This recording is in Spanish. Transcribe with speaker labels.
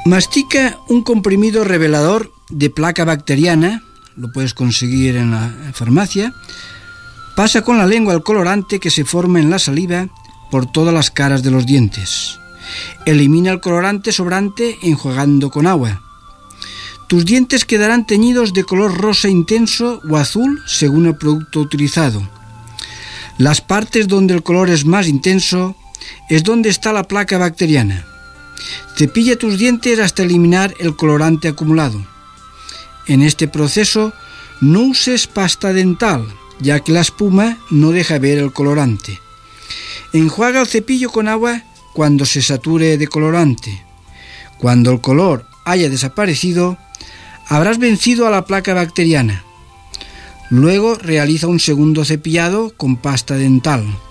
Speaker 1: Mastica un comprimido revelador de placa bacteriana, lo puedes conseguir en la farmacia. Pasa con la lengua el colorante que se forma en la saliva por todas las caras de los dientes. Elimina el colorante sobrante enjuagando con agua. Tus dientes quedarán teñidos de color rosa intenso o azul según el producto utilizado. Las partes donde el color es más intenso es donde está la placa bacteriana. Cepilla tus dientes hasta eliminar el colorante acumulado. En este proceso no uses pasta dental, ya que la espuma no deja ver el colorante. Enjuaga el cepillo con agua cuando se sature de colorante. Cuando el color haya desaparecido, habrás vencido a la placa bacteriana. Luego realiza un segundo cepillado con pasta dental.